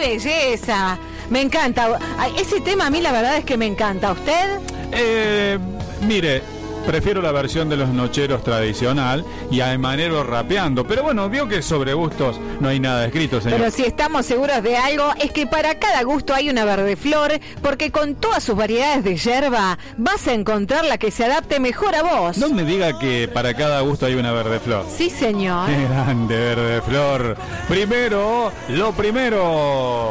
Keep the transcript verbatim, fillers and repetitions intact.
belleza! Me encanta. Ay, ese tema a mí la verdad es que me encanta. ¿A usted? Eh, mire, prefiero la versión de los Nocheros tradicional y a Emanero rapeando. Pero bueno, vio que sobre gustos no hay nada escrito, señor. Pero si estamos seguros de algo, es que para cada gusto hay una verde flor, porque con todas sus variedades de yerba vas a encontrar la que se adapte mejor a vos. No me diga que para cada gusto hay una verde flor. Sí, señor. Qué grande verde flor. Primero, lo primero.